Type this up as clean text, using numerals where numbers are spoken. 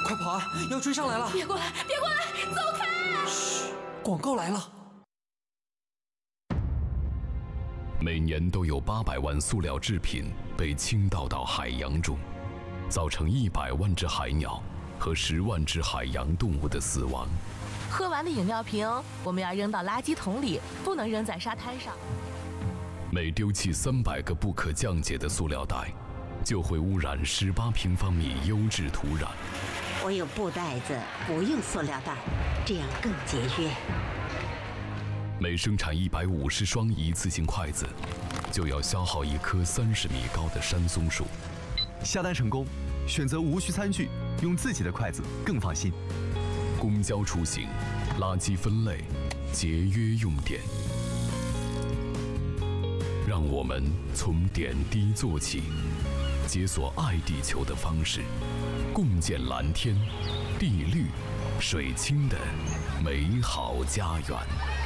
快跑啊！要追上来了！ 别过来，别过来，走开！ 嘘，广告来了。 每年都有800万塑料制品被倾倒到海洋中，造成100万只海鸟和10万只海洋动物的死亡。 喝完的饮料瓶，我们要扔到垃圾桶里，不能扔在沙滩上。 每丢弃300个不可降解的塑料袋，就会污染18平方米优质土壤。 我有布袋子，不用塑料袋，这样更节约。 每生产150双一次性筷子，就要消耗1棵30米高的山松树。 下单成功，选择无需餐具，用自己的筷子更放心。 公交出行，垃圾分类，节约用电。让我们从点滴做起，解锁爱地球的方式，共建蓝天、地绿、水清的美好家园。